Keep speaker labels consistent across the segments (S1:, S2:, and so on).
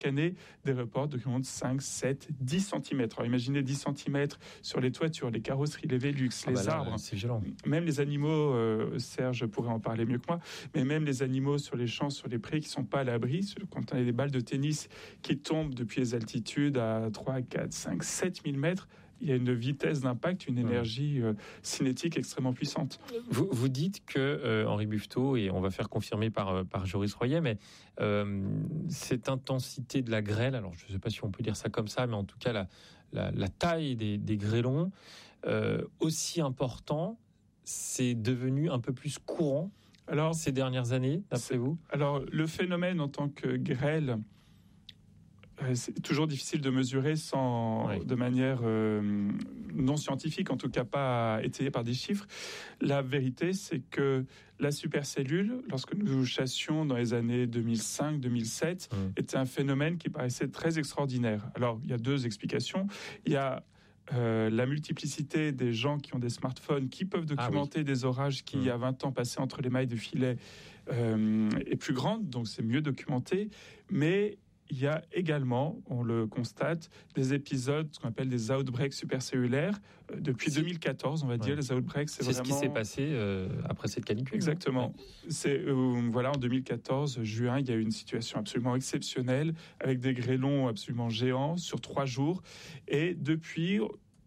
S1: année des reports de grêlons de 5, 7, 10 cm. Alors imaginez 10 cm sur les toitures, les carrosseries, les Velux, les arbres.
S2: C'est violent.
S1: Même les animaux, Serge pourrait en parler mieux que moi, mais même les animaux sur les champs, sur les prés qui ne sont pas à l'abri, quand on a des balles de tennis qui tombent depuis les altitudes à 3, 4, 5, 7 000 mètres, il y a une vitesse d'impact, une énergie cinétique extrêmement puissante.
S2: Vous dites que, Henri Buffetot, et on va faire confirmer par Joris Royer, mais cette intensité de la grêle, alors je ne sais pas si on peut dire ça comme ça, mais en tout cas la taille des grêlons, aussi important, c'est devenu un peu plus courant ces dernières années, d'après vous ?
S1: Alors, le phénomène en tant que grêle, c'est toujours difficile de mesurer de manière non scientifique, en tout cas pas étayée par des chiffres. La vérité, c'est que la supercellule, lorsque nous chassions dans les années 2005-2007, était un phénomène qui paraissait très extraordinaire. Alors, il y a deux explications. Il y a la multiplicité des gens qui ont des smartphones, qui peuvent documenter des orages qui, il y a 20 ans, passaient entre les mailles du filet, est plus grande, donc c'est mieux documenté. Mais il y a également, on le constate, des épisodes, ce qu'on appelle des outbreaks supercellulaires. Depuis 2014, on va dire, les outbreaks, c'est vraiment...
S2: ce qui s'est passé après cette canicule.
S1: Exactement. C'est, en 2014, juin, il y a eu une situation absolument exceptionnelle, avec des grêlons absolument géants sur 3 jours. Et depuis,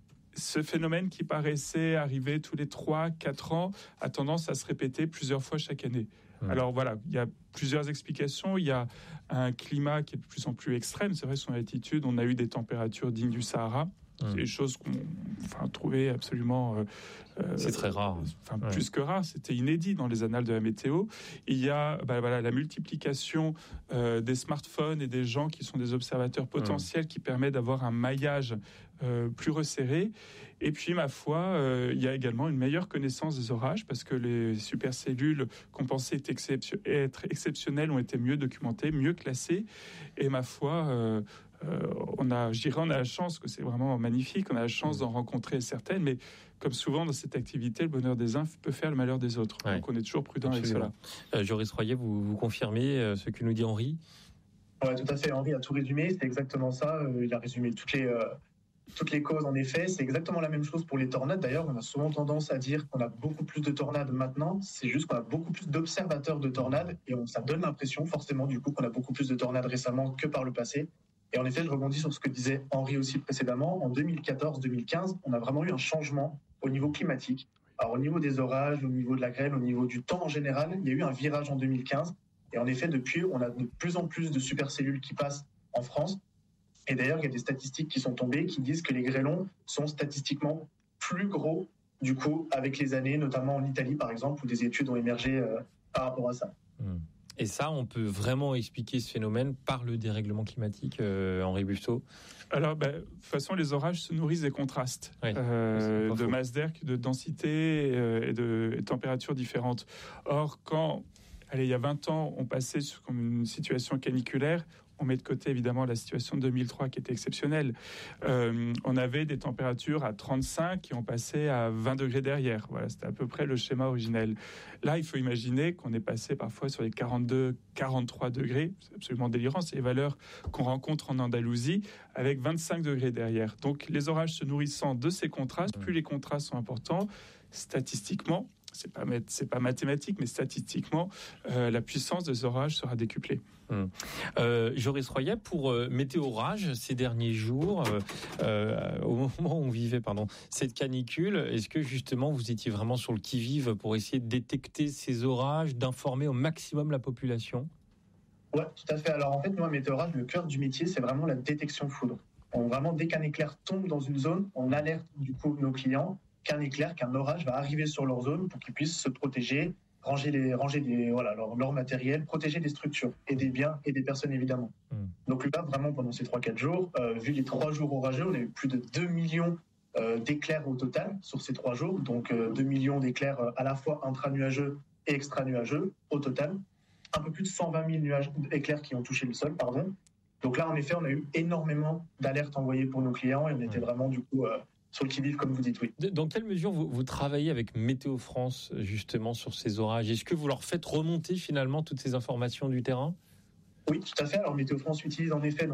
S1: ce phénomène qui paraissait arriver tous les 3-4 ans a tendance à se répéter plusieurs fois chaque année. Alors voilà, il y a plusieurs explications. Il y a un climat qui est de plus en plus extrême. C'est vrai, sur l'altitude, on a eu des températures dignes du Sahara. C'est des choses qu'on trouvait absolument...
S2: c'est très rare.
S1: Plus que rare, c'était inédit dans les annales de la météo. Il y a la multiplication des smartphones et des gens qui sont des observateurs potentiels qui permet d'avoir un maillage plus resserré. Et puis, ma foi, il y a également une meilleure connaissance des orages parce que les supercellules qu'on pensait être exceptionnelles ont été mieux documentées, mieux classées. Et ma foi... on a la chance, que c'est vraiment magnifique, on a la chance d'en rencontrer certaines, mais comme souvent dans cette activité, le bonheur des uns peut faire le malheur des autres. Ouais. Donc on est toujours prudent avec cela.
S2: Joris Royer, vous confirmez ce que nous dit Henri ?
S3: Oui, tout à fait. Henri a tout résumé, c'est exactement ça. Il a résumé toutes les causes, en effet. C'est exactement la même chose pour les tornades. D'ailleurs, on a souvent tendance à dire qu'on a beaucoup plus de tornades maintenant. C'est juste qu'on a beaucoup plus d'observateurs de tornades et ça donne l'impression, forcément, du coup, qu'on a beaucoup plus de tornades récemment que par le passé. Et en effet, je rebondis sur ce que disait Henri aussi précédemment. En 2014-2015, on a vraiment eu un changement au niveau climatique. Alors, au niveau des orages, au niveau de la grêle, au niveau du temps en général, il y a eu un virage en 2015. Et en effet, depuis, on a de plus en plus de supercellules qui passent en France. Et d'ailleurs, il y a des statistiques qui sont tombées qui disent que les grêlons sont statistiquement plus gros, du coup, avec les années, notamment en Italie, par exemple, où des études ont émergé par rapport à ça.
S2: Et ça, on peut vraiment expliquer ce phénomène par le dérèglement climatique, Henri Buffetot ?
S1: Alors, de toute façon, les orages se nourrissent des contrastes de masse d'air, de densité et de températures différentes. Or, il y a 20 ans, on passait sur une situation caniculaire. On met de côté évidemment la situation de 2003 qui était exceptionnelle. On avait des températures à 35 qui ont passé à 20 degrés derrière. Voilà, c'était à peu près le schéma originel. Là, il faut imaginer qu'on est passé parfois sur les 42, 43 degrés. C'est absolument délirant. C'est les valeurs qu'on rencontre en Andalousie avec 25 degrés derrière. Donc, les orages se nourrissant de ces contrastes, plus les contrastes sont importants, statistiquement, c'est pas mathématique, mais statistiquement, la puissance des orages sera décuplée.
S2: Joris Royer, pour Météo Orage, ces derniers jours, au moment où on vivait cette canicule, est-ce que justement vous étiez vraiment sur le qui-vive pour essayer de détecter ces orages, d'informer au maximum la population ?
S3: Oui, tout à fait. Alors en fait, nous, à Météo Orage, le cœur du métier, c'est vraiment la détection foudre. Vraiment, dès qu'un éclair tombe dans une zone, on alerte du coup nos clients qu'un orage va arriver sur leur zone pour qu'ils puissent se protéger, ranger leur matériel, protéger des structures et des biens et des personnes évidemment. Donc là, vraiment, pendant ces 3-4 jours, vu les 3 jours orageux, on a eu plus de 2 millions d'éclairs au total sur ces 3 jours. Donc 2 millions d'éclairs à la fois intra-nuageux et extra-nuageux au total. Un peu plus de 120 000 éclairs qui ont touché le sol, pardon. Donc là, en effet, on a eu énormément d'alertes envoyées pour nos clients et on était vraiment du coup... sur le qui-vive, comme vous dites, oui.
S2: Dans quelle mesure vous travaillez avec Météo France, justement, sur ces orages ? Est-ce que vous leur faites remonter, finalement, toutes ces informations du terrain ?
S3: Oui, tout à fait. Alors Météo France utilise en effet